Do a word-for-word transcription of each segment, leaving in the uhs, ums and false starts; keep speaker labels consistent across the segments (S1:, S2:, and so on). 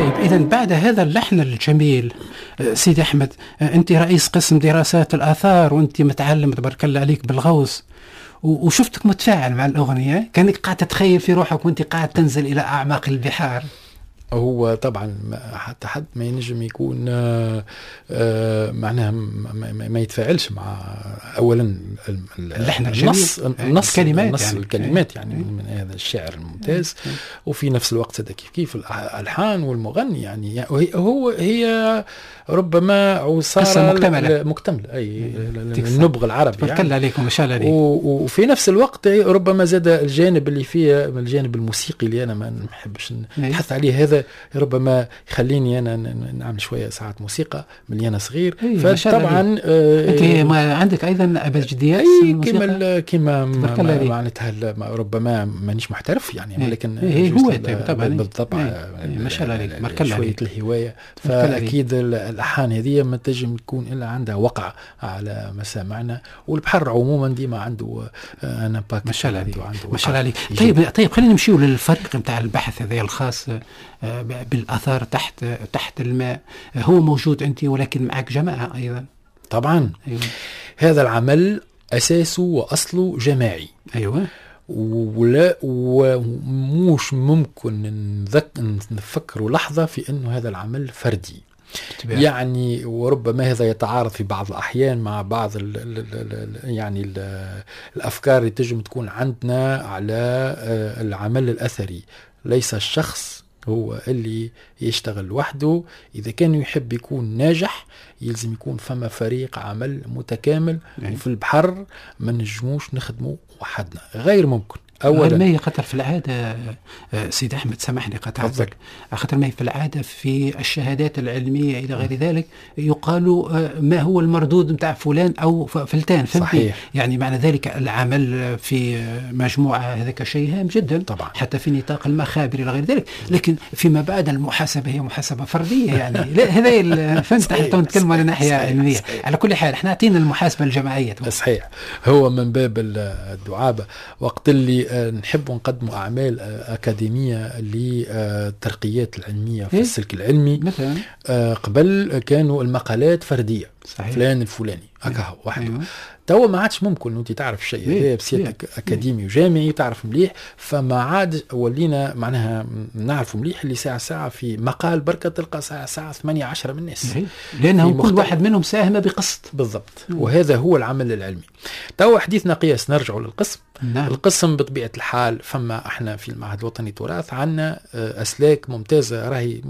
S1: طيب إذا بعد هذا اللحن الجميل سيدي أحمد، أنت رئيس قسم دراسات الآثار وأنت متعلم تبارك الله عليك بالغوص، وشفتك متفاعل مع الأغنية، كانك قاعد تتخيل في روحك وأنت قاعد تنزل إلى أعماق البحار.
S2: هو طبعا حتى حد ما ينجم يكون آه آه معناها ما يتفاعلش مع اولا
S1: اللحن
S2: النص النص
S1: الكلمات
S2: النص
S1: يعني,
S2: الكلمات يعني من هذا الشعر الممتاز، وفي نفس الوقت هذا كيف كيف الالحان والمغني يعني هو هي ربما عصارة
S1: مكتملة
S2: مكتملة أي النبغ العربي
S1: يعني. عليكم ما شاء الله عليك.
S2: وفي نفس الوقت ربما زاد الجانب اللي فيه من الجانب الموسيقي اللي أنا ما نحبش نحث عليه، هذا ربما يخليني أنا نعمل شوية ساعات موسيقى من أنا صغير.
S1: فطبعا آه أنت ما عندك أيضا أبجديات
S2: كما كما معناتها ربما مانيش محترف يعني، ولكن
S1: هو طبعا
S2: بالضبط
S1: ما شاء الله عليك
S2: شوية الهواية. فأكيد الألحان هذه ما تنجم تكون إلا عندها وقع على مسامعنا، والبحر عموما ديما عنده أنا باك
S1: ما شاء الله عليك ما شاء الله عليك. طيب طيب خلينا نمشيو للفريق نتاع البحث هذا الخاص بالآثار تحت تحت الماء. هو موجود أنت ولكن معك جماعة أيضا
S2: طبعا.
S1: أيوة.
S2: هذا العمل أساسه وأصله جماعي.
S1: أيوة.
S2: ولا ومش ممكن نفكر لحظة في أنه هذا العمل فردي تبقى. يعني وربما هذا يتعارض في بعض الأحيان مع بعض ال ال ال يعني ال الأفكار اللي تجم تكون عندنا على العمل الأثري. ليس الشخص هو اللي يشتغل وحده، إذا كان يحب يكون ناجح يلزم يكون فما فريق عمل متكامل. يعني. وفي البحر ما نجموش نخدمه وحدنا، غير ممكن.
S1: أولا ما يقتل في العادة سيد أحمد سامحني قطعتك، خاطر ما في العادة في الشهادات العلمية إلى غير ذلك يقال ما هو المردود متاع فلان أو فلتان.
S2: صحيح.
S1: يعني معنى ذلك العمل في مجموعة هذاك شيء هام جدا
S2: طبعا.
S1: حتى في نطاق المخابر إلى غير ذلك، لكن فيما بعد المحاسبة هي محاسبة فردية يعني. هذا فهمت احنا نتكلم على ناحية علمية. على كل حال احنا عطينا المحاسبة الجماعية.
S2: صحيح. هو من باب الدعابة وقت اللي نحب نقدم أعمال أكاديمية للترقيات العلمية في السلك العلمي
S1: مثلا
S2: قبل كانوا المقالات فردية.
S1: صحيح.
S2: فلان الفلاني هكا واحد. أيوة. توا ما عادش ممكن انت تعرف الشيء هذا بسيادتك اكاديمي وجامعي تعرف مليح، فما عاد ولينا معناها نعرف مليح اللي ساعه ساعه في مقال بركه تلقى ساعه ساعه ثمانية عشرة من الناس،
S1: لانه كل واحد منهم ساهم بقسط
S2: بالضبط. وهذا هو العمل العلمي. توا حديثنا قياس نرجع للقسم.
S1: نعم.
S2: القسم بطبيعه الحال فما احنا في المعهد الوطني للتراث عندنا اسلاك ممتازه، راهي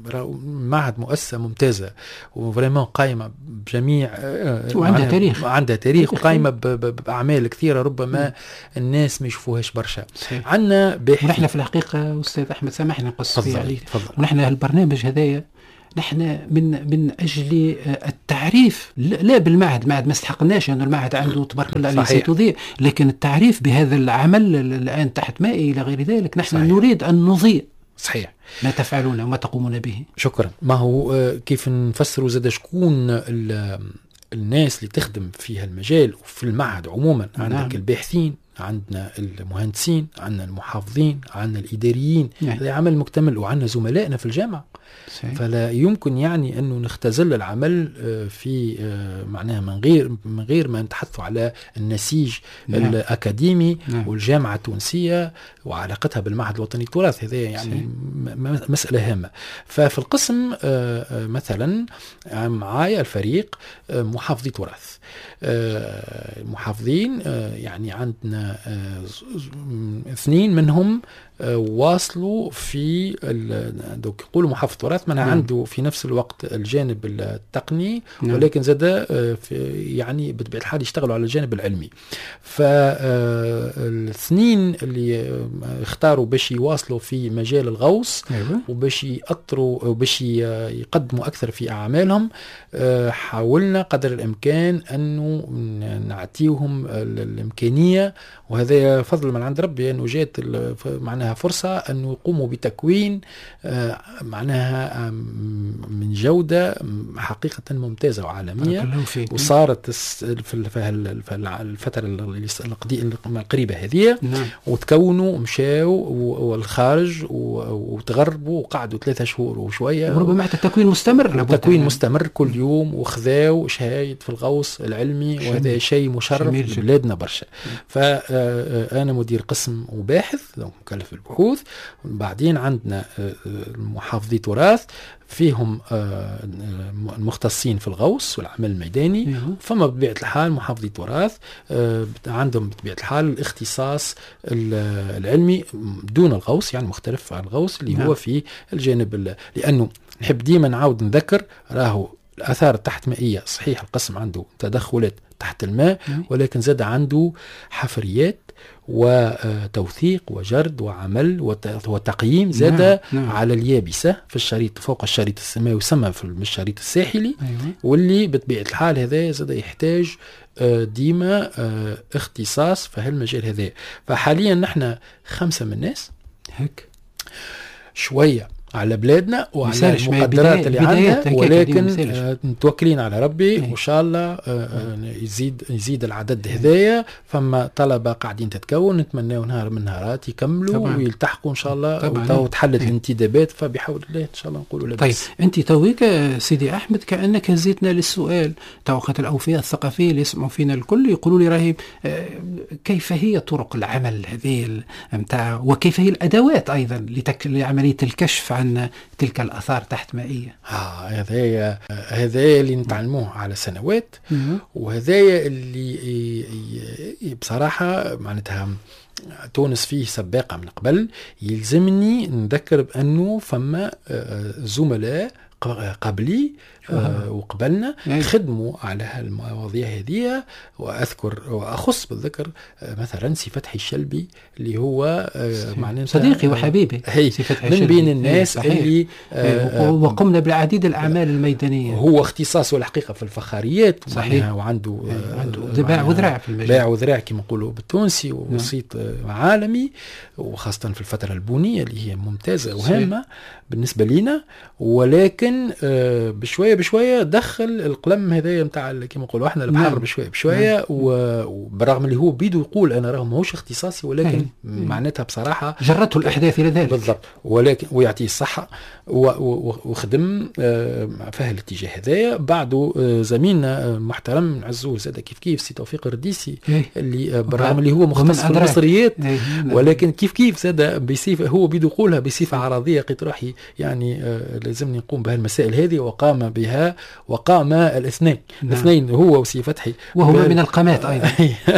S2: معهد مؤسسه ممتازه وفريمون قائمه بجميع
S1: وعندها تاريخ
S2: عندها تاريخ وقائمه باعمال كثيره ربما الناس ما يشوفوهاش برشا. عندنا باحث.
S1: ونحن في الحقيقه استاذ احمد سامحني نقص فيه عليك،
S2: ونحن
S1: هالبرنامج هذايا نحن من من اجل التعريف لا بالمعهد، معهد ما استحقناش انه المعهد عنده تبارك الله عليه سيتضيع، لكن التعريف بهذا العمل الان تحت مائي الى غير ذلك نحن صحيح. نريد ان نضيء
S2: صحيح
S1: ما تفعلون وما تقومون به.
S2: شكرا. ما هو كيف نفسروا زاد شكون الناس اللي تخدم في هالمجال وفي المعهد عموما. عندك نعم. الباحثين، عندنا المهندسين، عندنا المحافظين، عندنا الإداريين. نعم. هذا عمل مكتمل. وعندنا زملائنا في الجامعة. صحيح. فلا يمكن يعني أنه نختزل العمل في معناها من غير من غير ما نتحدث على النسيج. نعم. الأكاديمي. نعم. والجامعة التونسية وعلاقتها بالمعهد الوطني للتراث، هذا يعني صحيح. مسألة هامة. ففي القسم مثلا معايا الفريق محافظي تراث. المحافظين يعني عندنا اثنين منهم واصلوا في دوك يقولوا محافظ تراث، من عنده في نفس الوقت الجانب التقني. نعم. ولكن زاد يعني بطبيعة الحال يشتغلوا على الجانب العلمي. فالاثنين اللي اختاروا باش يواصلوا في مجال الغوص. أيوة. وباش يأطروا وباش يقدموا أكثر في أعمالهم، حاولنا قدر الإمكان أنه نعطيهم الإمكانية، وهذا فضل من عند ربي أنه جات معناها معناها فرصة أن يقوموا بتكوين معناها من جودة حقيقة ممتازة وعالمية، وصارت في الفترة القريبة هذه وتكونوا مشاو والخارج وتغربوا وقعدوا ثلاثة شهور وشوية،
S1: وربما حتى التكوين مستمر
S2: التكوين مستمر كل يوم، وخذاو شهايد في الغوص العلمي، وهذا شيء مشرف لبلادنا برشا. فأنا مدير قسم وباحث مكلف بالبحوث، وبعدين عندنا محافظي تراث فيهم المختصين في الغوص والعمل الميداني، فما بطبيعة الحال محافظي تراث عندهم بطبيعة الحال الاختصاص العلمي دون الغوص، يعني مختلف عن الغوص اللي هو في الجانب، لأنه نحب ديما نعاود نذكر راهو الآثار التحت مائية صحيح القسم عنده تدخلات تحت الماء، ولكن زاد عنده حفريات وتوثيق وجرد وعمل وتقييم زاد نعم. نعم. على اليابسة في الشريط فوق الشريط السماوي يسمى في الشريط الساحلي، أيوة. واللي بطبيعة الحال هذا زاد يحتاج ديما اختصاص في هالمجال هذا. فحاليا نحن خمسة من الناس
S1: هيك
S2: شوية على بلادنا وعلى المقدرات اللي عندنا، ولكن متوكلين على ربي وإن شاء الله يزيد يزيد العدد هذايا. فما طلبة قاعدين تتكون، نتمنى نهار من نهارات يكملوا طبعا. ويلتحقوا إن شاء الله وتحلت الانتدابات، فبحول الله إن شاء الله نقولوا لبس.
S1: طيب أنت تويك سيدي أحمد كأنك هزيتنا للسؤال توقت الأوفياء الثقافية اللي يسمعوا فينا الكل يقولوا لي راهي كيف هي طرق العمل هذه متاع، وكيف هي الأدوات أيضا لعملية الكشف عن تلك الآثار تحت مائية.
S2: آه هذا هذا اللي نتعلموه على سنوات، وهذا اللي بصراحة معناتها تونس فيه سباقة من قبل. يلزمني نذكر بأنه فما زملاء قبلي آه وقبلنا يعني خدموا على هالمواضيع هذه، وأذكر وأخص بالذكر آه مثلا سي فتحي الشلبي اللي هو آه
S1: معناه صديقي وحبيبي
S2: هي من بين الناس اللي
S1: آه وقمنا بالعديد الأعمال الميدانية.
S2: هو اختصاصه الحقيقة في الفخاريات
S1: صحيح،
S2: وعنده
S1: آه عنده ذباع وذراع في المجال،
S2: باع وذراع كما نقولوا بالتونسي، وصيت آه عالمي، وخاصة في الفترة البونية اللي هي ممتازة وهامة بالنسبة لنا. ولكن آه بشوية بشوية دخل القلم هذايا متاع كما نقولوا احنا البحر نعم. بشوية بشوية نعم. وبرغم اللي هو بيدو يقول انا راه ماهوش اختصاصي، ولكن نعم. معناتها بصراحة
S1: جرته الأحداث إلى ذلك
S2: بالضبط، ولكن ويعطيه الصحة وخدم آه في هالاتجاه هذايا. بعده آه زميلنا محترم عزوز زاد كيف كيف سي توفيق الرديسي اللي آه برغم اللي هو مختص في المصريات، ولكن كيف كيف زاد بصفة هو بيدو يقولها بصفة عرضية قلت روحي يعني آه لازمني نقوم بهالمسائل هذه، وقام بها وقام الاثنين نعم. الاثنين هو وسي فتحي
S1: وهو من القامات ايضا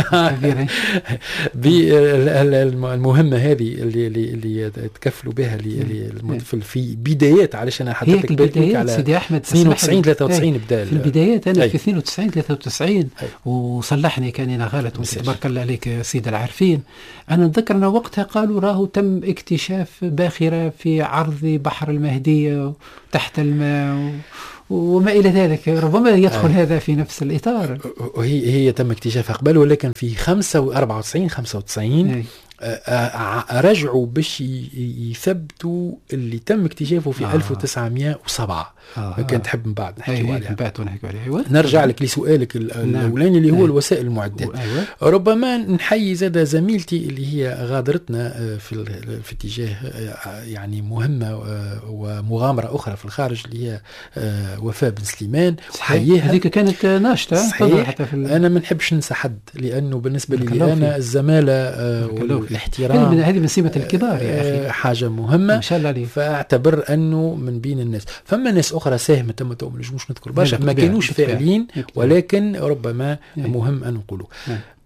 S2: بالمهمه هذه اللي اللي تكفلوا بها اللي في بدايات، علشان انا حطيتك بالك على
S1: سيدي احمد
S2: اثنين وتسعين ثلاثة وتسعين بدا
S1: في البدايات انا أي. في اثنين وتسعين ثلاثة وتسعين وصلحني كان انا غلط تبارك الله عليك سيد العارفين. انا نتذكر ان وقتها قالوا راهو تم اكتشاف باخره في عرض بحر المهديه تحت الماء وما إلى ذلك، ربما يدخل آه. هذا في نفس الإطار.
S2: وهي هي تم اكتشافها قبل، ولكن في خمسة وأربعة وتسعين خمسة وتسعين رجعوا باش يثبتوا اللي تم اكتشافه في آه. ألف وتسعمائة وسبعة. آه. كنت تحب من بعد نحكي عليها.
S1: أيوة.
S2: نرجع لك لسؤالك الأولاني اللي هو أيوة. الوسائل المعدات.
S1: أيوة.
S2: ربما نحيي زاد زميلتي اللي هي غادرتنا في في اتجاه يعني مهمة ومغامرة أخرى في الخارج اللي هي وفاء بن سليمان.
S1: حييها هذيك كانت ناشطة
S2: صحيح. أنا ما نحبش ننسى حد، لأنه بالنسبة لي أنا الزمالة والاحترام
S1: هذه من سمة الكبار يا أخي،
S2: حاجة مهمة
S1: ما شاء الله عليك.
S2: فأعتبر أنه من بين الناس فما ناس أخرى ساهمت تم تو مش نذكر برشا ما كانوش فاعلين، ولكن ربما مهم أن نقوله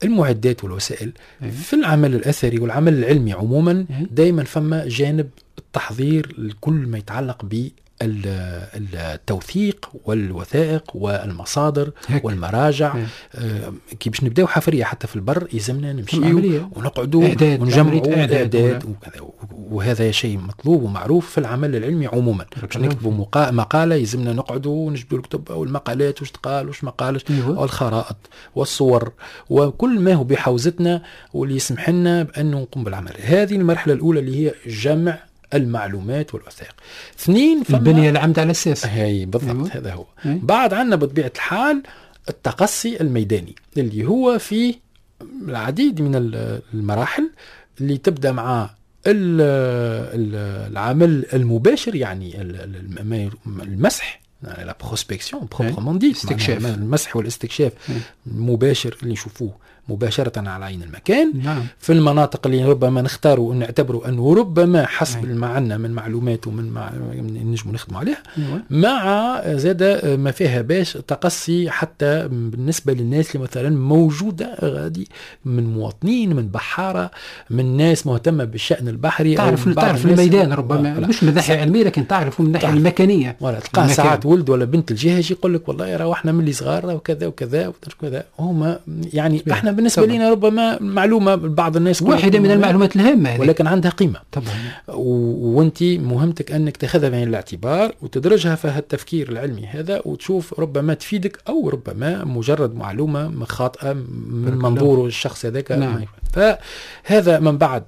S2: المعدات والوسائل في العمل الأثري والعمل العلمي عموما دائما فما جانب التحضير لكل ما يتعلق ب التوثيق والوثائق والمصادر هيك. والمراجع آه كي باش نبداو حفريه حتى في البر يلزمنا نمشيو ونقعدوا ونجمعوا اعداد وكذا، وهذا شيء مطلوب ومعروف في العمل العلمي عموما. باش نكتبوا مقاله يلزمنا نقعدوا ونجبدوا الكتب والمقالات واش تقال واش ما قالش والخرائط والصور وكل ما هو بحوزتنا واللي يسمح لنا بانه نقوم بالعمل. هذه المرحله الاولى اللي هي جمع المعلومات والوثائق. اثنين
S1: البنية العمد على الأساس.
S2: هي بالضبط هذا هو. هي. بعد عنا بطبيعة الحال التقصي الميداني اللي هو في العديد من المراحل اللي تبدأ مع العمل المباشر، يعني المسح، يعني لا بروسبكسيون بروبرمون دي، المسح والاستكشاف المباشر اللي نشوفوه مباشرة على عين المكان.
S1: نعم.
S2: في المناطق اللي ربما نختاروا ونعتبروا أنه ربما حسب ما عندنا من معلومات ومن مع... نجم نخدم عليها. أيوة. مع زاد ما فيها باش تقصي حتى بالنسبة للناس اللي مثلا موجودة غادي من مواطنين، من بحارة، من ناس مهتمة بالشأن البحري.
S1: تعرف تعرف الميدان ربما لا. مش من ناحية علمية لكن تعرف من ناحية المكانية.
S2: ولا تلقى ساعات ولد ولا بنت الجهة يقول لك والله روحنا من اللي صغار وكذا وكذا وكذا. هما يعني احنا بالنسبة طبعا. لنا ربما معلومة بعض الناس
S1: واحدة من المعلومات الهامة
S2: ولكن عندها قيمة
S1: طبعا،
S2: وانت مهمتك أنك تأخذها بعين الاعتبار وتدرجها في التفكير العلمي هذا وتشوف ربما تفيدك أو ربما مجرد معلومة خاطئة من منظور الشخص هذاك.
S1: نعم.
S2: فهذا من بعد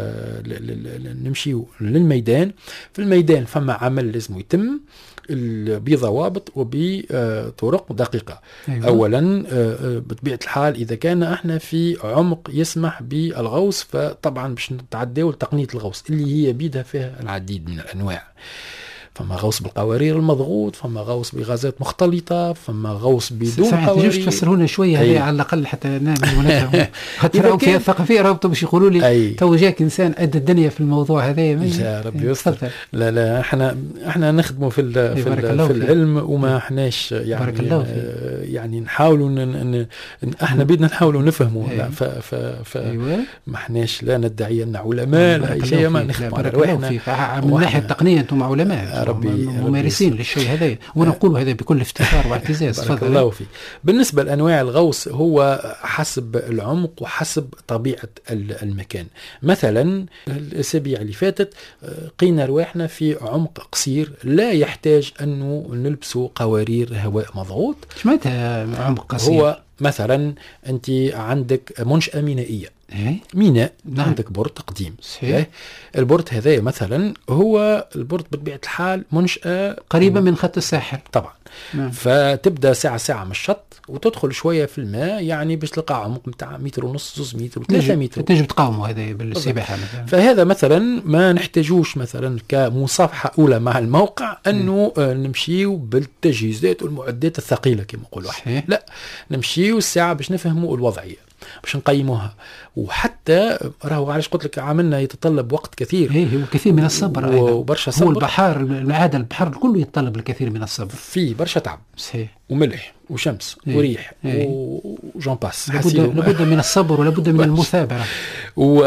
S2: نمشي للميدان. في الميدان فما عمل لازم يتم بضوابط وبطرق دقيقة. أيوة. أولا بطبيعة الحال إذا كان احنا في عمق يسمح بالغوص فطبعا باش نتعداو لتقنية الغوص اللي هي بيدها فيها العديد من الأنواع. فما غوص بالقوارير المضغوط، فما غوص بغازات مختلطة، فما غوص بدون قوارير.
S1: تجيش تفسر هنا شوية هذه على الأقل حتى نعمل ونفهم. حتى لو فيها الثقافية رابطة باش يقولوا لي تو جاك إنسان أدى الدنيا في الموضوع هذا.
S2: يا ربي يستر. لا لا احنا احنا نخدموا في ال في, ال في العلم وما احناش يعني آه يعني نحاولوا ان احنا بدنا نحاولوا نفهموا. لا ف ف ف ما احناش لا ندعي ان علماء لا أي شيء، ما نخدموا على رواحنا
S1: من ناحية التقنية أنتم علماء
S2: ربي
S1: ممارسين للشيء هذا ونقول هذا بكل افتخار واعتزاز.
S2: بارك الله فيك. بالنسبة لأنواع الغوص هو حسب العمق وحسب طبيعة المكان. مثلا الأسابيع اللي فاتت قينا رواحنا في عمق قصير لا يحتاج أنه نلبسوا قوارير هواء مضغوط.
S1: شماتها عمق قصير؟
S2: هو مثلا أنت عندك منشأة مينائية، ميناء. نعم. عندك بورت قديم.
S1: صحيح.
S2: البورت هذا مثلا هو البورت بطبيعة الحال منشأة
S1: قريبة من خط الساحل
S2: طبعا.
S1: نعم.
S2: فتبدأ ساعة ساعة من الشط وتدخل شوية في الماء، يعني باش تلقى عمق متاع متر ونص زوز متر وثلاثة متر
S1: تنجم تقاوموا هذا بالسباحة مثلا.
S2: فهذا مثلا ما نحتاجوش مثلا كمصافحة أولى مع الموقع أنه نمشيو بالتجهيزات والمعدات الثقيلة كما نقولوا. لا، نمشيو الساعة باش نفهموا الوضعية باش نقيموها. وحتى راهو علاش قلت لك عملنا يتطلب وقت كثير.
S1: ايه هو كثير من الصبر
S2: وبرشا صبر.
S1: هو البحار العاده البحر الكل يتطلب الكثير من الصبر،
S2: في برشا تعب.
S1: صحيح.
S2: وملح وشمس إيه. وريح إيه. وجون باس.
S1: لابد من الصبر ولابد من المثابره.
S2: و...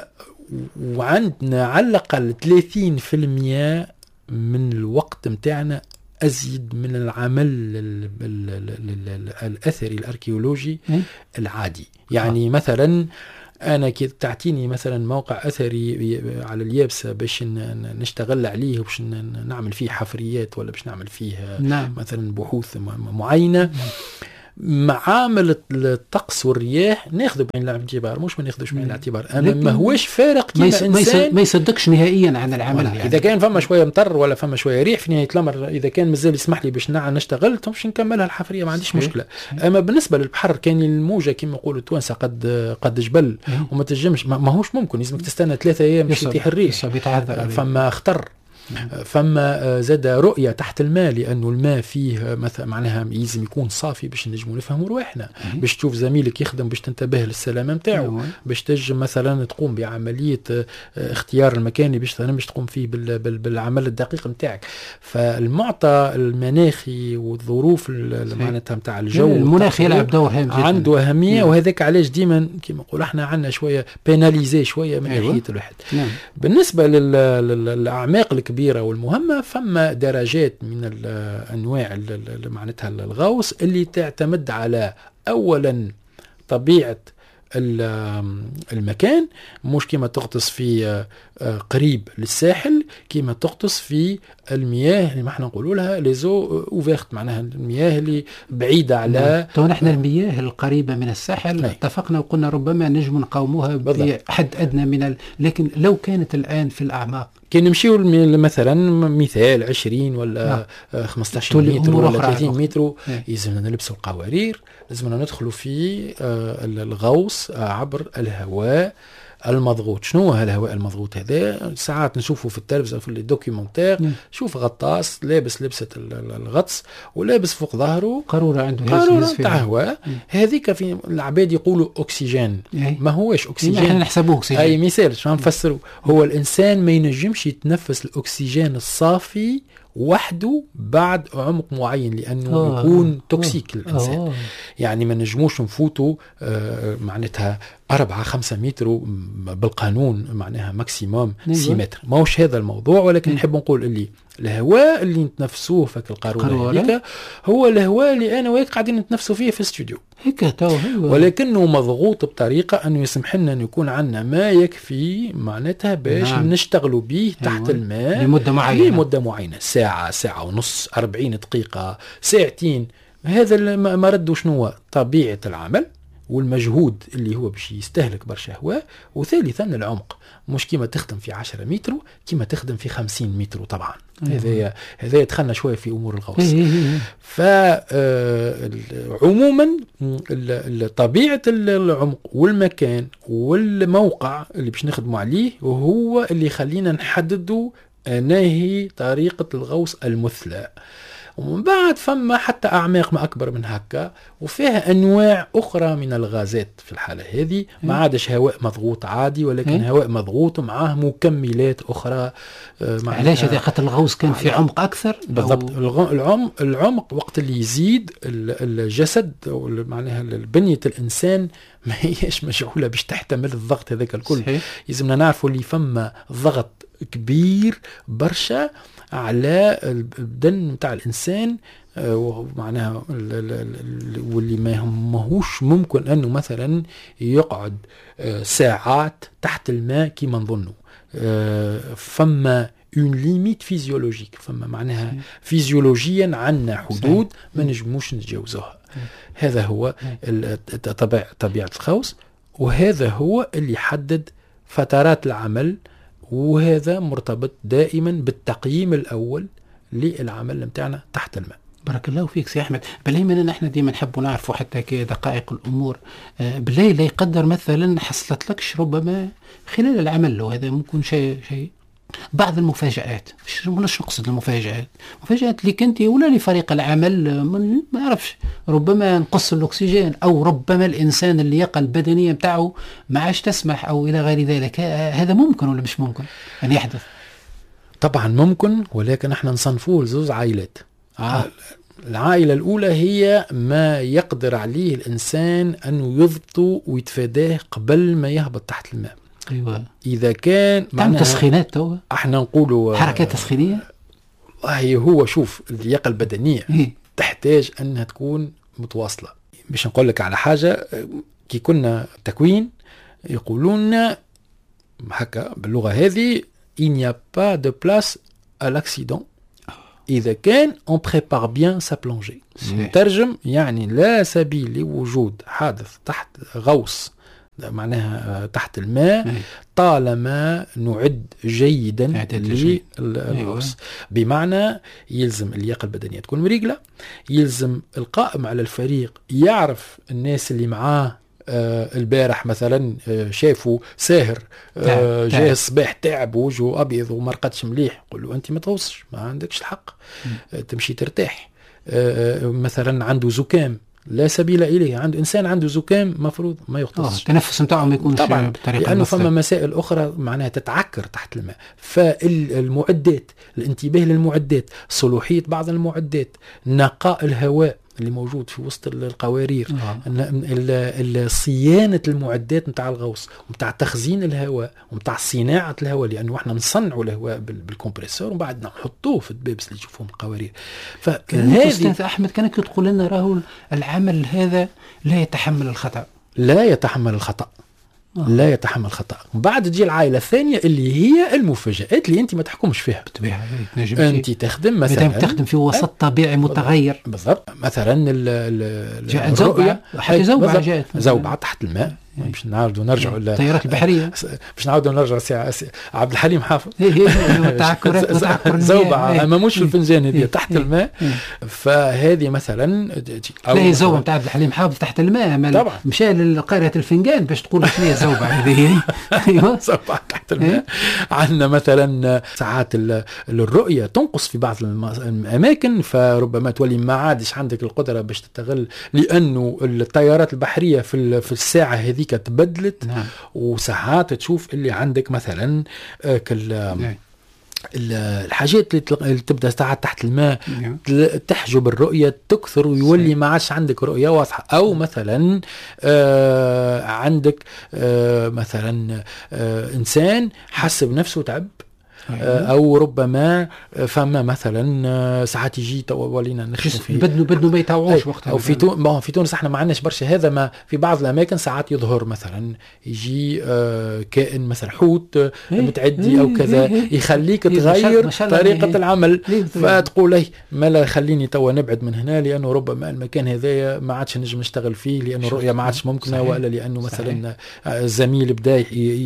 S2: وعندنا على الاقل ثلاثين بالمئة من الوقت متاعنا أزيد من العمل الأثري الأركيولوجي العادي. يعني آه. مثلا أنا كي تعطيني مثلا موقع أثري على اليابسة باش نشتغل عليه وباش نعمل فيه حفريات ولا باش نعمل فيه
S1: نعم.
S2: مثلا بحوث معينة نعم. معامل الطقس والرياح ناخذ بعين الاعتبار، مش ما ناخذوش بعين الاعتبار. اما ما هوش فارق كيما انسان
S1: ما يصدقش نهائيا عن العمل. يعني.
S2: اذا كان فما شويه مطر ولا فما شويه ريح في نهايه الامر، اذا كان مازال يسمح لي باش نشتغل باش نكملها الحفريه ما عنديش مشكله. اما بالنسبه للبحر كان الموجه كما يقولوا التوانسه قد قد جبل وما تنجمش، ما هوش ممكن، لازمك تستنى ثلاثة ايام باش يتيح الريح. فما خطر فما زاد رؤية تحت الماء، لأنه الماء فيه مثلا معناها لازم يكون صافي باش نجموا نفهموا رواحنا، باش تشوف زميلك يخدم باش تنتبه للسلامة نتاعو، باش تجم مثلا تقوم بعملية اختيار المكان اللي باش باش تقوم فيه بالعمل الدقيق نتاعك. فالمعطى المناخي والظروف معناتها نتاع الجو
S1: المناخ يلعب دور هام جدا،
S2: عنده أهمية. وهذاك علاش ديما كما نقول احنا عندنا شوية بيناليزي شوية من ناحية الواحد. نعم. بالنسبة للأعماق الكبيرة والمهمة فما درجات من الأنواع معناتها الغوص اللي تعتمد على أولا طبيعة المكان، مش كما تغطس في قريب للساحل، كما تغطس في المياه اللي ما احنا نقولوا لها ليزو اوفيرت، معناها المياه اللي بعيدة على
S1: تو نحن المياه القريبة من الساحل هي. اتفقنا وقلنا ربما نجم نقاوموها بحد أدنى من ال... لكن لو كانت الآن في الأعماق
S2: كي نمشيو مثلا مثال عشرين ولا نعم. خمسة عشر متر ولا ثلاثين متر يلزمنا نلبسوا القوارير، لازمنا ندخلوا في الغوص عبر الهواء المضغوط. شنو هو الهواء المضغوط هذا؟ ساعات نشوفه في التلفزيون في الدوكيومنتير، شوف غطاس لابس لبسة الغطس ولابس فوق ظهره
S1: قارورة عنده
S2: قارورة تاع هواء، هذيك في العباد يقولوا أكسجين، ما هوش أكسجين،
S1: احنا نحسبوه أكسجين.
S2: أي مثال شو نفسره؟ هو الإنسان ما ينجمش يتنفس الأكسجين الصافي وحده بعد عمق معين، لأنه أوه. يكون توكسيك للإنسان. أوه. يعني ما نجموش نفوتوا آه معناتها أربعة خمسة متر بالقانون، معناها ماكسيموم ستة متر، ما هوش هذا الموضوع. ولكن نحب نقول اللي الهواء اللي نتنفسوه فك القارورة هذيك هو الهواء اللي أنا وياك قاعدين نتنفسوا فيه في الاستوديو
S1: هيك تو،
S2: ولكنه مضغوط بطريقة أنه يسمح لنا أن يكون عندنا ما يكفي معناتها باش نعم. نشتغلوا به تحت أيوة. الماء
S1: لمدة معينة
S2: لمدة معينة، ساعة ساعة ونص أربعين دقيقة ساعتين. هذا ما رده شنو؟ طبيعة العمل والمجهود اللي هو باش يستهلك برشا هواء، وثالثا العمق، مش كيما تخدم في عشرة متر كيما تخدم في خمسين متر طبعا. هذا هذا يدخلنا شويه في امور الغوص. فعموما طبيعه العمق والمكان والموقع اللي باش نخدموا عليه وهو اللي يخلينا نحددوا ناهي طريقه الغوص المثلى. ومن بعد فما حتى أعماق ما أكبر من هكا، وفيها أنواع أخرى من الغازات. في الحالة هذه ما عادش هواء مضغوط عادي، ولكن هواء مضغوط معاه مكملات أخرى.
S1: علاش هذا؟ خاطر الغوص كان في عمق أكثر
S2: بالضبط. العمق العمق وقت اللي يزيد الجسد معناها بنية الإنسان ما هيش مجعولة باش تحتمل الضغط هذاك الكل. لازمنا نعرفوا اللي فما ضغط كبير برشا على البدن متاع الإنسان، ومعناها واللي ما ماهوش ممكن أنه مثلا يقعد ساعات تحت الماء كما نظنه. فما اون ليميت فيزيولوجيك، فما معناها فيزيولوجيا عنا حدود ما نجموش نتجاوزوها. هذا هو طبيعة الغوص، وهذا هو اللي يحدد فترات العمل، وهذا مرتبط دائما بالتقييم الأول للعمل متاعنا تحت الماء.
S1: بارك الله فيك سي أحمد. بالله نحن ديما نحب نعرفوا حتى كدقائق الأمور. بالله لا يقدر مثلا حصلت لكش ربما خلال العمل، وهذا ممكن شيء شيء بعض المفاجآت. مش نقصد المفاجآت، مفاجآت اللي كنت ولا لفريق العمل ما يعرفش، ربما نقص الأكسجين، أو ربما الإنسان اللياقة البدنية متاعه ما عادش تسمح، أو إلى غير ذلك. هذا ممكن ولا مش ممكن أن يحدث؟
S2: طبعا ممكن، ولكن احنا نصنفوه لزوز عائلات. آه. العائلة الأولى هي ما يقدر عليه الإنسان أنه يضبطه ويتفاداه قبل ما يهبط تحت الماء.
S1: أيوة.
S2: إذا كان
S1: معناها تسخينات تو
S2: احنا نقولوا
S1: حركات تسخينية،
S2: والله هو شوف اللياقة البدنية
S1: إيه؟ تحتاج
S2: أنها تكون متواصلة. مش نقول لك على حاجة، كي كنا تكوين يقولون هكا باللغة هذه il n'y a pas de place à l'accident إذا كان on prépare bien sa plongée. مترجم يعني لا سبيل لوجود حادث تحت غوص معناها تحت الماء طالما نعد جيدا للغوص. بمعنى يلزم اللياقة البدنية تكون مريقلة، يلزم القائم على الفريق يعرف الناس اللي معاه آه البارح مثلا آه شافوا ساهر آه جاء الصباح تعب وجهه ابيض وما رقدش مليح، قل له انت ما توصش، ما عندكش الحق، آه تمشي ترتاح. آه مثلا عنده زكام لا سبيل اليه، عنده انسان عنده زكام مفروض ما يغطسش،
S1: التنفس نتاعه ما يكونش
S2: طبعا
S1: بطريقه
S2: لانه فما مسائل اخرى معناها تتعكر تحت الماء. فالمعدات، الانتباه للمعدات، صلوحيه بعض المعدات، نقاء الهواء اللي موجود في وسط القوارير، آه. صيانة المعدات متاع الغوص ومتاع تخزين الهواء ومتاع صناعة الهواء، لأنه احنا نصنعوا الهواء بالكمبريسور ومن بعد نحطوه في الدبابس اللي تشوفوهم القوارير.
S1: فهذه أستاذ أحمد كانك تقول لنا راهو العمل هذا لا يتحمل الخطأ،
S2: لا يتحمل الخطأ آه. لا يتحمل خطأ. بعد تجي العائلة الثانية اللي هي المفاجآت اللي انت ما تحكمش فيها
S1: بالطبيعة.
S2: انت تخدم مثلا
S1: تخدم في وسط طبيعي متغير
S2: بالضبط. مثلا
S1: جاءت زوبعة حتى زوبعة جاءت
S2: زوبعة تحت الماء باش نعاودوا نرجعوا
S1: الطيارات البحرية
S2: باش نعاودوا نرجع عبد الحليم حافظ
S1: تعكرات وتعكر
S2: زوبعة ما موش في الفنجان هذه تحت الماء. فهذه مثلا
S1: لا زوبعة نتاع عبد الحليم حافظ تحت الماء طبعا مشى لقرية الفنجان باش تقول شنو هي زوبعة هذه.
S2: ايوه زوبعة تحت الماء. عندنا مثلا ساعات الرؤية تنقص في بعض الأماكن، فربما تولي ما عادش عندك القدرة باش تستغل، لأنه الطيارات البحرية في في الساعة هذه تبدلت. نعم. وساعات تشوف اللي عندك مثلا كال نعم. الحاجات اللي تبدا ساعات تحت الماء نعم. تحجب الرؤيه تكثر ويولي ما عادش عندك رؤيه واضحه. او مثلا آه عندك آه مثلا آه انسان حس بنفسه تعب، او ربما فما مثلا ساعات يجي ولينا نخدم في
S1: بدنه بدنه ما يتوعوش وقتها.
S2: او في تونس ما في تونس احنا ما عندناش برشا هذا، ما في بعض الاماكن ساعات يظهر مثلا يجي كائن مثلا حوت متعدي او كذا يخليك تغير طريقه العمل، فتقول لي ما لا خليني توا نبعد من هنا لانه ربما المكان هذايا ما عادش نجم نشتغل فيه لانه الرؤيه ما عادش ممكنه، ولا لانه مثلا الزميل بدا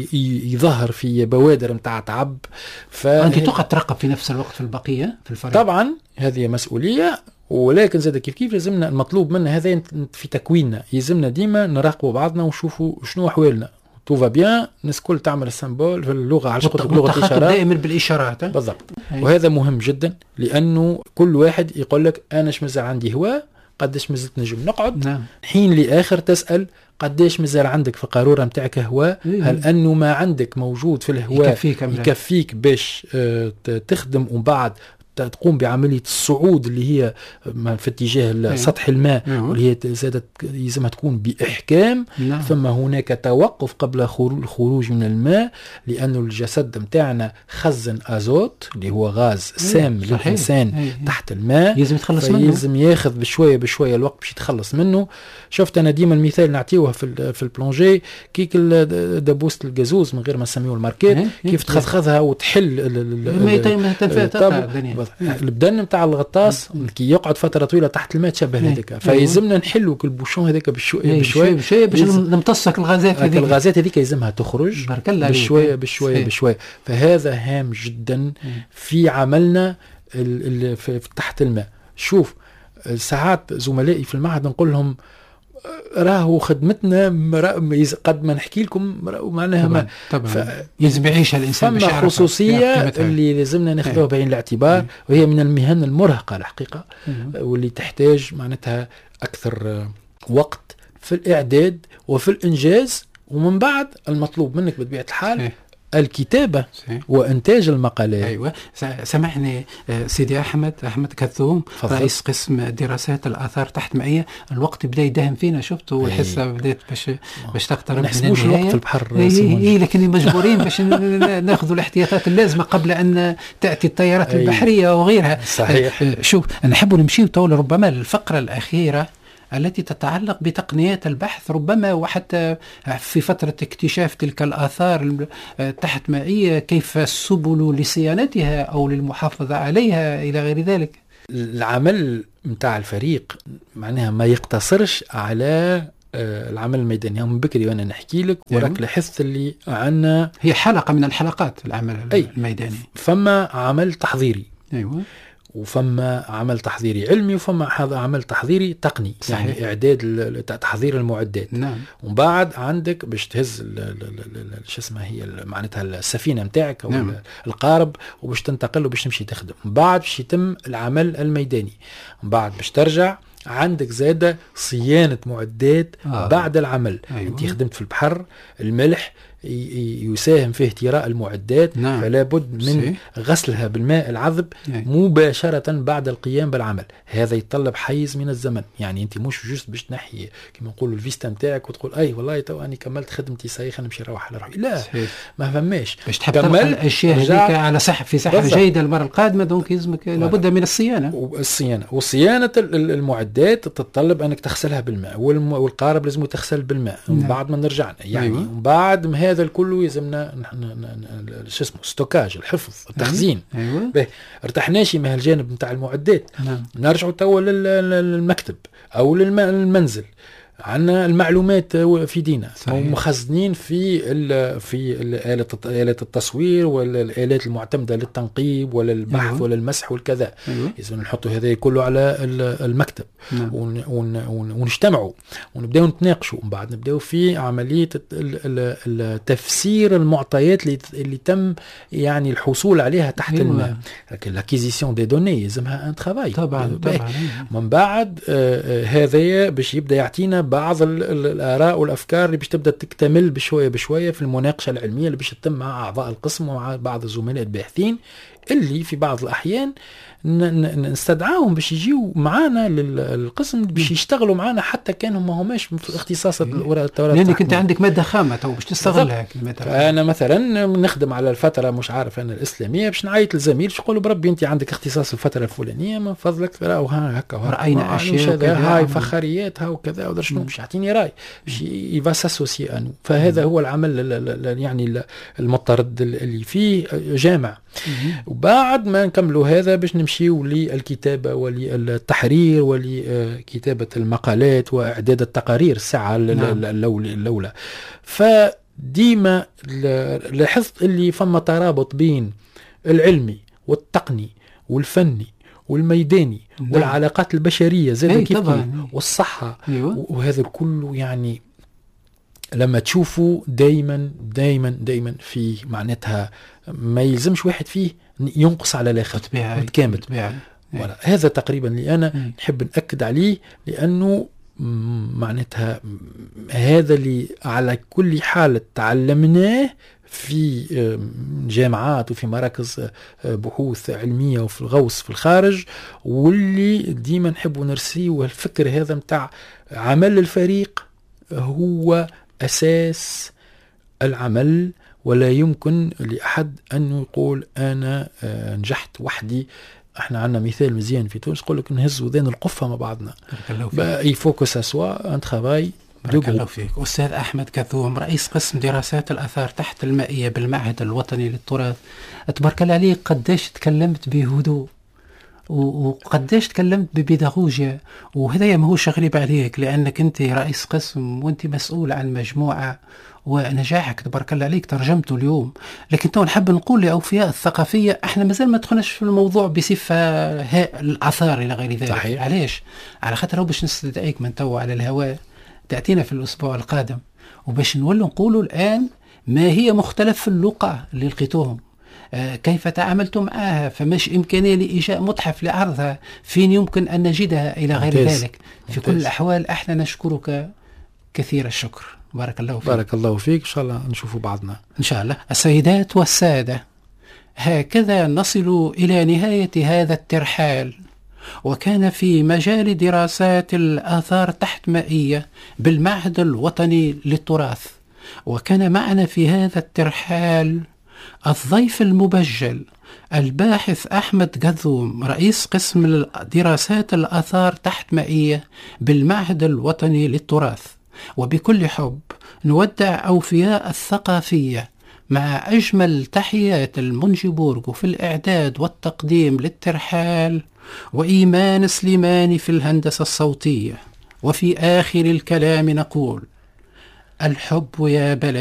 S2: يظهر في بوادر نتاع تعب.
S1: فأنت تقعد ترقب في نفس الوقت في البقية في الفريق.
S2: طبعا هذه مسؤولية، ولكن زاد كيف كيف لازمنا المطلوب منا هذا في تكويننا، يلزمنا ديما نراقبوا بعضنا ونشوفوا شنو أحوالنا. توفا بيان الناس كل تعمل السمبول في اللغة على شقة لغة الإشارات
S1: دائما بالإشارات
S2: بالضبط. وهذا مهم جدا لأنه كل واحد يقول لك أنا شمزال عندي هواء قداش مازلت نجم نقعد. نعم. حين لآخر تسأل قداش مازال عندك في القارورة متاعك هواء، هل أنه ما عندك موجود في الهواء يكفيك, يكفيك باش تخدم ومن بعد تقوم بعملية الصعود اللي هي في اتجاه سطح الماء واللي هي زادت لازمها تكون بإحكام. نعم. ثم هناك توقف قبل الخروج من الماء لأنه الجسد متاعنا خزن أزوت اللي هو غاز سام للإنسان تحت الماء،
S1: يلزم يتخلص منه،
S2: يلزم ياخذ بشوية بشوية الوقت باش يتخلص منه. شفت أنا ديما المثال نعطيوه في في البلونجي كيك دبوسة الجازوز من غير ما نسميه الماركات كيف تخذخذها وتحل
S1: ما تنفع
S2: البدن نتاع الغطاس كي يقعد فتره طويله تحت الماء تشبه هذيك، فيلزمنا نحلوا كل بوشون هذاك بشويه بشويه
S1: بشويه باش نمتصك الغازات هذيك
S2: الغازات هذيك يلزمها تخرج بشويه بشويه بشويه. فهذا هام جدا في عملنا في تحت الماء. شوف ساعات زملائي في المعهد نقول لهم راهو خدمتنا قد ما نحكي لكم معناها ما
S1: طبعا يلزم يعيشها الانسان
S2: باش يعرف خصوصيه اللي لازمنا ناخذوها بعين الاعتبار. وهي من المهن المرهقه الحقيقه واللي تحتاج معناتها اكثر وقت في الاعداد وفي الانجاز، ومن بعد المطلوب منك بطبيعه الحال الكتابة وإنتاج المقالات.
S1: أيوة سمعني سيدي أحمد أحمد كثوم رئيس قسم دراسات الآثار تحت مائية. الوقت بدأ يدهم فينا شفته والحصة بدأت باش باش تقترب من
S2: نحسبوش الوقت في البحر
S1: إيه إيه لكن مجبورين باش ناخذوا الاحتياطات اللازمة قبل أن تأتي الطيارات البحرية وغيرها.
S2: صحيح.
S1: شوف نحب نمشي طول ربما للفقرة الأخيرة التي تتعلق بتقنيات البحث ربما وحتى في فترة اكتشاف تلك الآثار تحت مائية كيف السبل لصيانتها أو للمحافظة عليها إلى غير ذلك.
S2: العمل متاع الفريق معناها ما يقتصرش على العمل الميداني. من بكري وانا نحكي لك وراك لاحظت اللي عنا
S1: هي حلقة من الحلقات العمل أي الميداني.
S2: فما عمل تحضيري.
S1: أيوة.
S2: وفما عمل تحضيري علمي وفما عمل تحضيري تقني. صحيح. يعني إعداد تحضير المعدات.
S1: نعم.
S2: ومن بعد عندك باش تهز شو اسمها هي معناتها السفينة متاعك أو نعم. القارب وباش تنتقل وباش تمشي تخدم. من بعد باش يتم العمل الميداني. من بعد باش ترجع عندك زادة صيانة معدات آه. بعد العمل. أيوة. انت خدمت في البحر، الملح يساهم في اهتراء المعدات. نعم. فلا بد من سي. غسلها بالماء العذب أي. مباشرة بعد القيام بالعمل. هذا يتطلب حيز من الزمن. يعني انت مش جست باش تنحي كما نقولوا الفيستا نتاعك وتقول اي والله تو اني كملت خدمتي صحيح انا نمشي نروح على روحي. لا سي. ما فماش
S1: باش تحب تلقى الاشياء هذيك على صح في صحه جيده المره القادمه. دونك يلزمك لابد من الصيانه.
S2: والصيانه وصيانه المعدات تتطلب انك تغسلها بالماء، والقارب لازم تغسل بالماء. نعم. بعد ما نرجعنا يعني أيوة. بعد هذا الكل يلزمنا شو اسمه ستوكاج، الحفظ، التخزين.
S1: أيوة.
S2: به ارتحناش من الجانب نتاع المعدات.
S1: نعم.
S2: نرجعوا توا للمكتب او للمنزل. عندنا المعلومات في دينا مخزنين في ال في آلات التصوير والآلات المعتمدة للتنقيب ولا البحث. أيوة. ولا المسح والكذا.
S1: أيوة.
S2: لازم نحطوا هذا كله على المكتب. نعم. ون ون ونجتمعوا ونبداو نتناقشوا ومن بعد نبداو في عملية التفسير المعطيات اللي تم يعني الحصول عليها تحت. أيوة. الماء. لكن لاكيزيسيون دي دوني لازمها ان ترافاي.
S1: طبعا طبعا.
S2: من بعد آه هذا باش يبدا يعطينا بعض الآراء والأفكار اللي باش تبدأ تكتمل بشوية بشوية في المناقشة العلمية اللي باش تتم مع أعضاء القسم ومع بعض الزملاء الباحثين اللي في بعض الأحيان نستدعاهم باش يجيوا معانا للقسم باش يشتغلوا معانا حتى كانوا ما هماش في اختصاص التوراه.
S1: لأنك كنت عندك مادة خامة تو باش تستغلها.
S2: أنا مثلا نخدم على الفترة مش عارف أنا الإسلامية باش نعيط للزميل باش نقول بربي أنت عندك اختصاص الفترة الفلانية من فضلك راهو هكا
S1: رأينا أشياء
S2: هاي فخاريات هاو كذا ودر شنو باش يعطيني رأي باش يفاساسوسي أنو. فهذا هو العمل يعني المضطرد اللي فيه جامع. وبعد ما نكملوا هذا باش نمشيوا للكتابة وللتحرير ولكتابة المقالات وإعداد التقارير الساعة الأولى. فديما لاحظت اللي فما ترابط بين العلمي والتقني والفني والميداني. نعم. والعلاقات البشرية زي كيف والصحة.
S1: أيوة.
S2: وهذا كله يعني لما تشوفوا دايما دايما دايما في معناتها ما يلزمش واحد فيه ينقص على الاخر متكامل. ولا هذا تقريبا اللي انا م. نحب نأكد عليه لانه معناتها هذا اللي على كل حال تعلمناه في جامعات وفي مراكز بحوث علمية وفي الغوص في الخارج، واللي ديما نحب نرسيه. والفكر هذا متاع عمل الفريق هو أساس العمل، ولا يمكن لأحد أن يقول أنا نجحت وحدي. احنا عندنا مثال مزيان في تونس يقول لك نهز وذين القفة مع بعضنا. il faut que ça soit un travail.
S1: بارك الله فيك. أستاذ أحمد كذوم، رئيس قسم دراسات الآثار تحت المائية بالمعهد الوطني للتراث، تبارك الله عليك قداش تكلمت بهدوء وقداش تكلمت ببيداغوجيا، وهذا ما هوش غريب عليك لأنك أنت رئيس قسم وأنت مسؤول عن مجموعة، ونجاحك تبارك الله عليك ترجمته اليوم. لكن تو نحب نقول لأوفياء الثقافية احنا مازال ما دخلناش في الموضوع بصفة الآثار إلى غير ذلك.
S2: صحيح.
S1: علاش؟ على خاطر باش نستدعيك من تو على الهواء تأتينا في الأسبوع القادم وباش نولوا نقولوا الآن ما هي مختلف اللقاء اللي لقيتوهم، آه كيف تعاملتم معها، فماش إمكانية لإيجاء متحف لعرضها، فين يمكن أن نجدها إلى غير ممتاز. ذلك. في ممتاز. كل الأحوال احنا نشكرك كثير الشكر. بارك الله فيك.
S2: بارك الله فيك. إن شاء الله نشوفوا بعضنا
S1: إن شاء الله. السيدات والسادة، هكذا نصل إلى نهاية هذا الترحال، وكان في مجال دراسات الآثار تحت مائية بالمعهد الوطني للتراث. وكان معنا في هذا الترحال الضيف المبجل الباحث أحمد كذوم، رئيس قسم دراسات الآثار تحت مائية بالمعهد الوطني للتراث. وبكل حب نودع أوفياء الثقافية مع أجمل تحيات المنجبورغ في الإعداد والتقديم للترحال، وإيمان سليماني في الهندسة الصوتية. وفي آخر الكلام نقول: الحب يا بلد